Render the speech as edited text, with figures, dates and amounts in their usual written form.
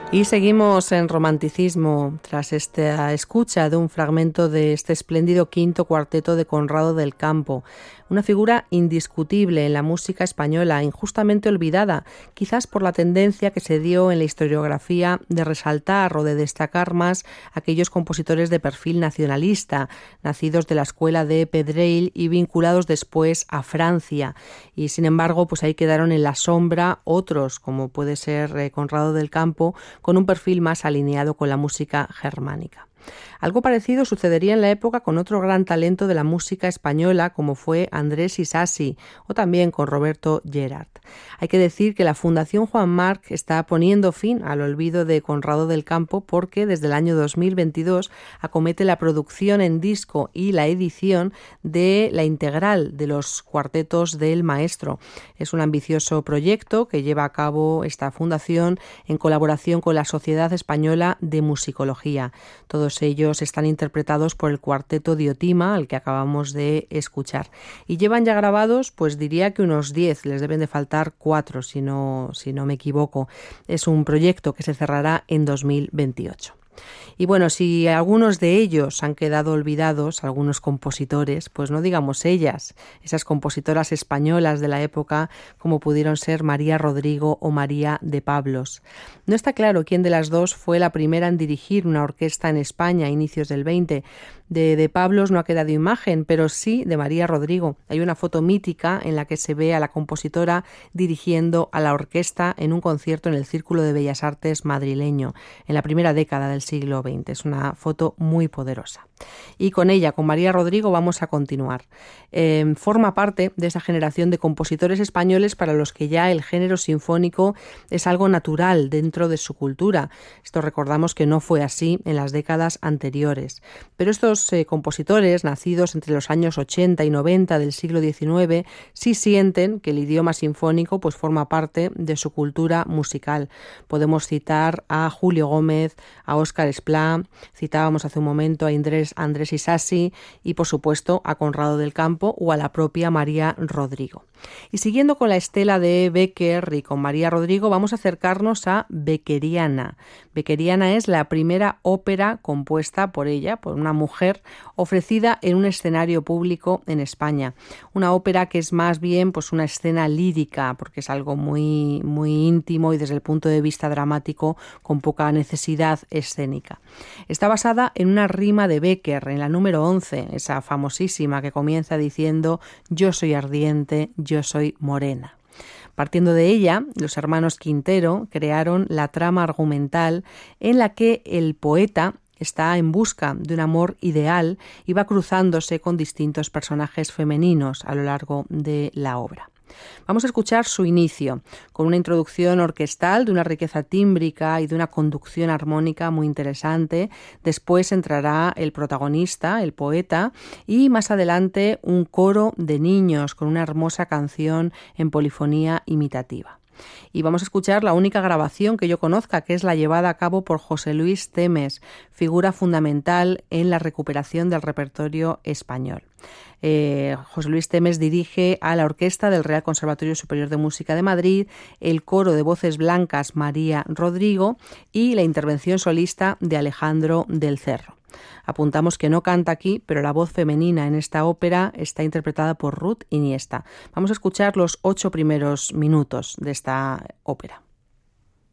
Y seguimos en romanticismo tras esta escucha de un fragmento de este espléndido quinto cuarteto de Conrado del Campo, una figura indiscutible en la música española, injustamente olvidada, quizás por la tendencia que se dio en la historiografía de resaltar o de destacar más aquellos compositores de perfil nacionalista, nacidos de la escuela de Pedrell y vinculados después a Francia. Y sin embargo, pues ahí quedaron en la sombra otros, como puede ser Conrado del Campo, con un perfil más alineado con la música germánica. Algo parecido sucedería en la época con otro gran talento de la música española como fue Andrés Isasi o también con Roberto Gerhard. Hay que decir que la Fundación Juan March está poniendo fin al olvido de Conrado del Campo porque desde el año 2022 acomete la producción en disco y la edición de la integral de los cuartetos del maestro. Es un ambicioso proyecto que lleva a cabo esta fundación en colaboración con la Sociedad Española de Musicología. Todos ellos están interpretados por el cuarteto Diotima, al que acabamos de escuchar. Y llevan ya grabados, pues diría que unos 10, les deben de faltar 4, si no me equivoco. Es un proyecto que se cerrará en 2028. Y bueno, si algunos de ellos han quedado olvidados, algunos compositores, pues no digamos ellas, esas compositoras españolas de la época como pudieron ser María Rodrigo o María de Pablos. No está claro quién de las dos fue la primera en dirigir una orquesta en España a inicios del 20. De Pablos no ha quedado imagen, pero sí de María Rodrigo. Hay una foto mítica en la que se ve a la compositora dirigiendo a la orquesta en un concierto en el Círculo de Bellas Artes madrileño, en la primera década del siglo XX. Es una foto muy poderosa. Y con ella, con María Rodrigo, vamos a continuar. Forma parte de esa generación de compositores españoles para los que ya el género sinfónico es algo natural dentro de su cultura. Esto recordamos que no fue así en las décadas anteriores. Pero estos compositores, nacidos entre los años 80 y 90 del siglo XIX, sí sienten que el idioma sinfónico pues forma parte de su cultura musical. Podemos citar a Julio Gómez, a Óscar Esplá, citábamos hace un momento a Andrés Isasi y, por supuesto, a Conrado del Campo o a la propia María Rodrigo. Y siguiendo con la estela de Becker y con María Rodrigo, vamos a acercarnos a Beckeriana. Beckeriana es la primera ópera compuesta por ella, por una mujer, ofrecida en un escenario público en España. Una ópera que es más bien pues una escena lírica, porque es algo muy, muy íntimo y desde el punto de vista dramático con poca necesidad escénica. Está basada en una rima de Becker, en la número 11, esa famosísima que comienza diciendo «Yo soy ardiente, yo soy morena». Partiendo de ella, los hermanos Quintero crearon la trama argumental en la que el poeta está en busca de un amor ideal y va cruzándose con distintos personajes femeninos a lo largo de la obra. Vamos a escuchar su inicio, con una introducción orquestal de una riqueza tímbrica y de una conducción armónica muy interesante. Después entrará el protagonista, el poeta, y más adelante un coro de niños con una hermosa canción en polifonía imitativa. Y vamos a escuchar la única grabación que yo conozca, que es la llevada a cabo por José Luis Temes, figura fundamental en la recuperación del repertorio español. José Luis Temes dirige a la orquesta del Real Conservatorio Superior de Música de Madrid, el coro de voces blancas María Rodrigo y la intervención solista de Alejandro del Cerro. Apuntamos que no canta aquí, pero la voz femenina en esta ópera está interpretada por Ruth Iniesta. Vamos a escuchar los 8 primeros minutos de esta ópera.